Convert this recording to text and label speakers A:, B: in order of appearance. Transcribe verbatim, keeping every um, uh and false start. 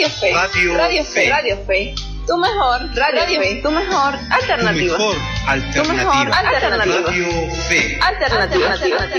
A: Radio Fe.
B: Radio,
A: Radio Fe.
B: Fe.
A: Radio Fe. Tu mejor Radio, Radio Fe. Tu mejor alternativa.
B: Tu mejor alternativa.
A: Tu mejor alternativa.
B: Radio Fe.
A: Alternativa. Alternativa.